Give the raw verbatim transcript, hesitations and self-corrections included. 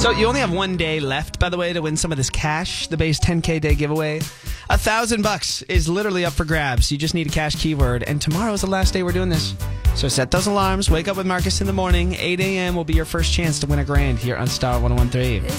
So you only have one day left, by the way, to win some of this cash. The base ten K day giveaway. A thousand bucks is literally up for grabs. You just need a cash keyword. And tomorrow is the last day we're doing this. So set those alarms. Wake up with Marcus in the morning. eight a.m. will be your first chance to win a grand here on Star one oh one three.